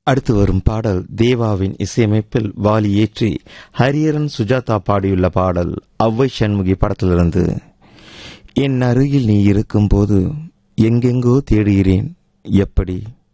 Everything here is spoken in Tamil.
அடுத்து வரும் பாடல் தேவாவின் இசையமைப்பில் வாலி ஏற்றி ஹரிஹரன் சுஜாதா பாடியுள்ள பாடல் அவ்வை சண்முகி படத்திலிருந்து. என் அருகில் நீ இருக்கும்போது எங்கெங்கோ தேடுகிறேன் எப்படி